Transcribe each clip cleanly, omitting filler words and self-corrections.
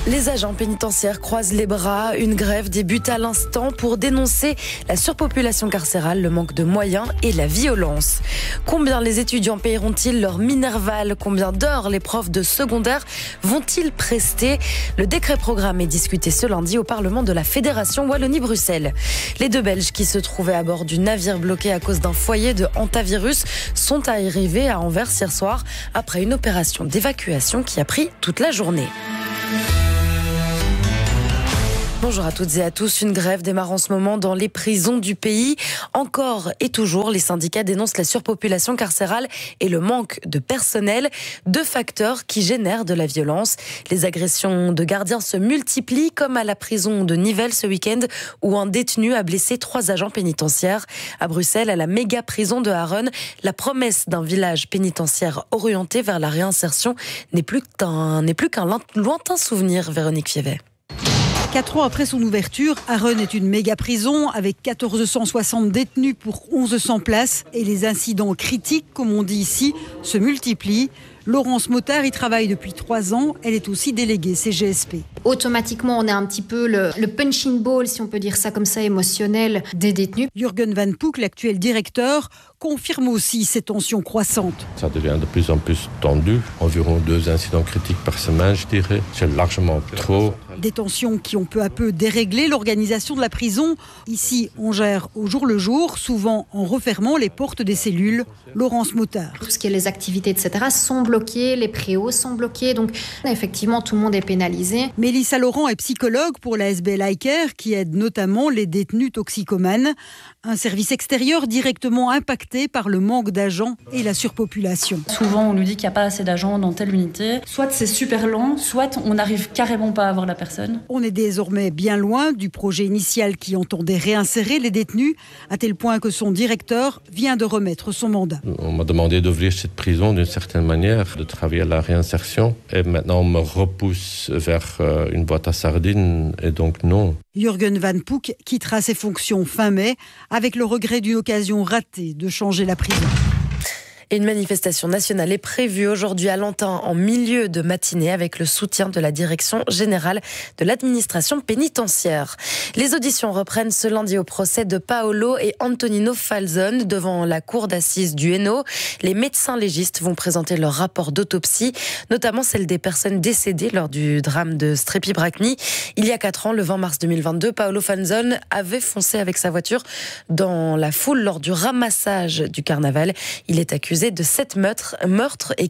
Les agents pénitentiaires croisent les bras. Une grève débute à l'instant pour dénoncer la surpopulation carcérale, le manque de moyens et la violence. Combien les étudiants paieront-ils leur Minerval ? Combien d'heures les profs de secondaire vont-ils prester ? Le décret programme est discuté ce lundi au Parlement de la Fédération Wallonie-Bruxelles. Les deux Belges qui se trouvaient à bord du navire bloqué à cause d'un foyer de hantavirus sont arrivés à Anvers hier soir après une opération d'évacuation qui a pris toute la journée. Bonjour à toutes et à tous. Une grève démarre en ce moment dans les prisons du pays. Encore et toujours, les syndicats dénoncent la surpopulation carcérale et le manque de personnel. Deux facteurs qui génèrent de la violence. Les agressions de gardiens se multiplient, comme à la prison de Nivelles ce week-end, où un détenu a blessé 3 agents pénitentiaires. À Bruxelles, à la méga prison de Harren, la promesse d'un village pénitentiaire orienté vers la réinsertion n'est plus qu'un lointain souvenir, Véronique Fievet. 4 ans après son ouverture, Harren est une méga prison avec 1460 détenus pour 1100 places et les incidents critiques, comme on dit ici, se multiplient. Laurence Motard y travaille depuis 3 ans. Elle est aussi déléguée CGSP. Automatiquement, on est un petit peu le punching ball, si on peut dire ça comme ça, émotionnel des détenus. Jürgen Van Poek, l'actuel directeur, confirme aussi ces tensions croissantes. Ça devient de plus en plus tendu. Environ 2 incidents critiques par semaine, je dirais. C'est largement trop. Des tensions qui ont peu à peu déréglé l'organisation de la prison. Ici, on gère au jour le jour, souvent en refermant les portes des cellules. Laurence Motard. Tout ce qui est les activités, etc., sont bloquées, les préaux sont bloqués. Donc, effectivement, tout le monde est pénalisé. Mélissa Laurent est psychologue pour la SBL iCare, qui aide notamment les détenus toxicomanes. Un service extérieur directement impacté par le manque d'agents et la surpopulation. Souvent, on nous dit qu'il n'y a pas assez d'agents dans telle unité. Soit c'est super lent, soit on n'arrive carrément pas à voir la personne. On est désormais bien loin du projet initial qui entendait réinsérer les détenus, à tel point que son directeur vient de remettre son mandat. On m'a demandé d'ouvrir cette prison d'une certaine manière, de travailler à la réinsertion. Et maintenant, on me repousse vers une boîte à sardines, et donc non. Jürgen Van Poek quittera ses fonctions fin mai, avec le regret d'une occasion ratée de changer la prison. Et une manifestation nationale est prévue aujourd'hui à Lantin en milieu de matinée avec le soutien de la Direction générale de l'administration pénitentiaire. Les auditions reprennent ce lundi au procès de Paolo et Antonino Falzon devant la cour d'assises du Hainaut. Les médecins légistes vont présenter leur rapport d'autopsie, notamment celle des personnes décédées lors du drame de Strepy-Bracni. Il y a 4 ans, le 20 mars 2022, Paolo Falzon avait foncé avec sa voiture dans la foule lors du ramassage du carnaval. Il est accusé de 7 meurtres et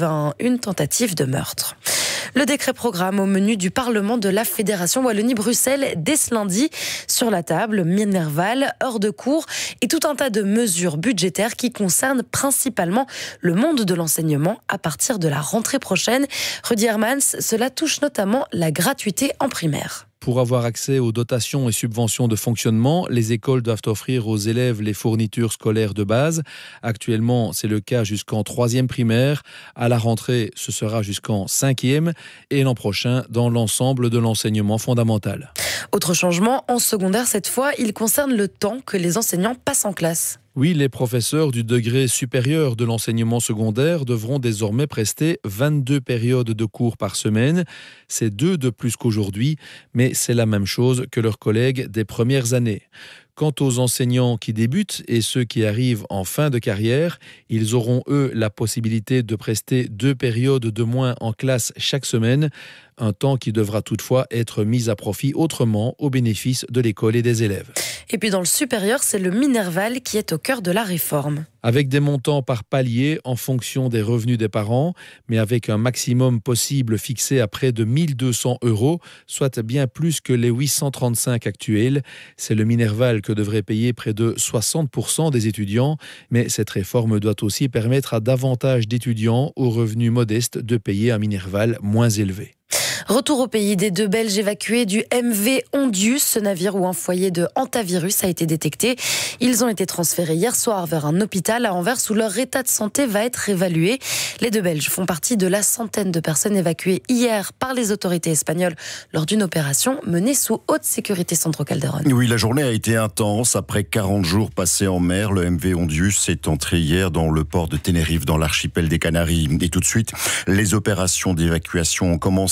81 tentatives de meurtre. Le décret programme au menu du Parlement de la Fédération Wallonie-Bruxelles dès ce lundi. Sur la table, Minerval, heures de cours et tout un tas de mesures budgétaires qui concernent principalement le monde de l'enseignement à partir de la rentrée prochaine. Rudy Hermans, cela touche notamment la gratuité en primaire. Pour avoir accès aux dotations et subventions de fonctionnement, les écoles doivent offrir aux élèves les fournitures scolaires de base. Actuellement, c'est le cas jusqu'en 3e primaire. À la rentrée, ce sera jusqu'en 5e et l'an prochain dans l'ensemble de l'enseignement fondamental. Autre changement, en secondaire cette fois, il concerne le temps que les enseignants passent en classe. Oui, les professeurs du degré supérieur de l'enseignement secondaire devront désormais prester 22 périodes de cours par semaine. C'est 2 de plus qu'aujourd'hui, mais c'est la même chose que leurs collègues des premières années. Quant aux enseignants qui débutent et ceux qui arrivent en fin de carrière, ils auront, eux, la possibilité de prester 2 périodes de moins en classe chaque semaine, un temps qui devra toutefois être mis à profit autrement au bénéfice de l'école et des élèves. Et puis dans le supérieur, c'est le Minerval qui est au cœur de la réforme. Avec des montants par palier en fonction des revenus des parents, mais avec un maximum possible fixé à près de 1 200 €, soit bien plus que les 835 actuels. C'est le Minerval que devrait payer près de 60% des étudiants, mais cette réforme doit aussi permettre à davantage d'étudiants aux revenus modestes de payer un Minerval moins élevé. Retour au pays des 2 Belges évacués du MV Ondius, ce navire où un foyer de hantavirus a été détecté. Ils ont été transférés hier soir vers un hôpital à Anvers où leur état de santé va être évalué. Les 2 Belges font partie de la centaine de personnes évacuées hier par les autorités espagnoles lors d'une opération menée sous haute sécurité. Sandro Calderon. Oui, la journée a été intense. Après 40 jours passés en mer, le MV Ondius est entré hier dans le port de Tenerife, dans l'archipel des Canaries. Et tout de suite, les opérations d'évacuation ont commencé avec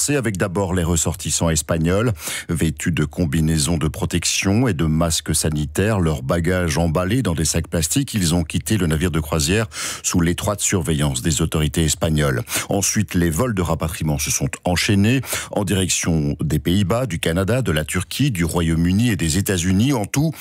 d'abord les ressortissants espagnols. Vêtus de combinaisons de protection et de masques sanitaires, leurs bagages emballés dans des sacs plastiques, ils ont quitté le navire de croisière sous l'étroite surveillance des autorités espagnoles. Ensuite, les vols de rapatriement se sont enchaînés en direction des Pays-Bas, du Canada, de la Turquie, du Royaume-Uni et des États-Unis. En tout,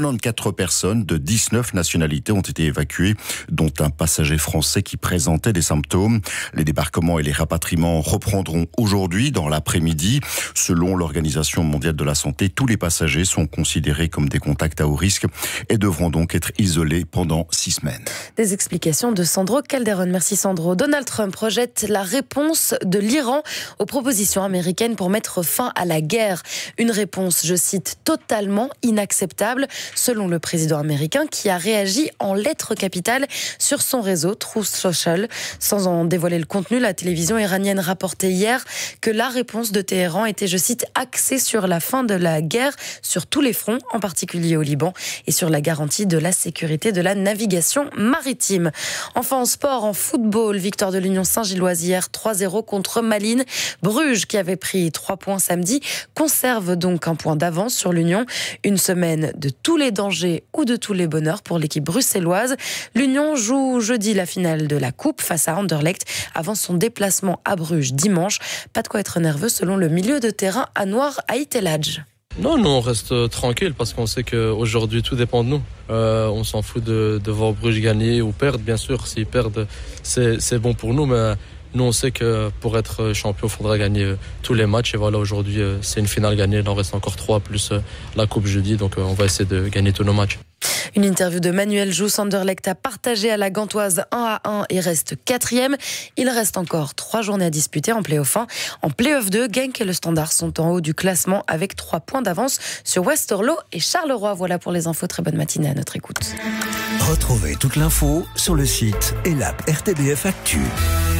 94 personnes de 19 nationalités ont été évacuées, dont un passager français qui présentait des symptômes. Les débarquements et les rapatriements reprendront aujourd'hui dans l'après-midi. Selon l'Organisation mondiale de la santé, tous les passagers sont considérés comme des contacts à haut risque et devront donc être isolés pendant 6 semaines. Des explications de Sandro Calderon. Merci Sandro. Donald Trump projette la réponse de l'Iran aux propositions américaines pour mettre fin à la guerre. Une réponse, je cite, totalement inacceptable, selon le président américain qui a réagi en lettres capitales sur son réseau Truth Social. Sans en dévoiler le contenu, la télévision iranienne rapportait hier que la réponse de Téhéran était, je cite, axée sur la fin de la guerre sur tous les fronts, en particulier au Liban, et sur la garantie de la sécurité de la navigation maritime. Enfin, en sport, en football, victoire de l'Union Saint-Gilloise hier 3-0 contre Malines. Bruges, qui avait pris 3 points samedi, conserve donc un point d'avance sur l'Union. Une semaine de tous les dangers ou de tous les bonheurs pour l'équipe bruxelloise. L'Union joue jeudi la finale de la Coupe face à Anderlecht avant son déplacement à Bruges dimanche. Pas de quoi être nerveux selon le milieu de terrain Anouar Ait El Hadj. Non, nous on reste tranquille parce qu'on sait qu'aujourd'hui tout dépend de nous. On s'en fout de voir Bruges gagner ou perdre, bien sûr. S'ils perdent, c'est bon pour nous, mais nous on sait que pour être champion, il faudra gagner tous les matchs. Et voilà, aujourd'hui c'est une finale gagnée, il en reste encore 3 plus la Coupe jeudi, donc on va essayer de gagner tous nos matchs. Une interview de Manuel Jousse. Anderlecht a partagé à la Gantoise 1-1 et reste 4e. Il reste encore 3 journées à disputer en play-off 1. En play-off 2, Genk et le Standard sont en haut du classement avec 3 points d'avance sur Westerlo et Charleroi. Voilà pour les infos. Très bonne matinée à notre écoute. Retrouvez toute l'info sur le site et l'app RTBF Actu.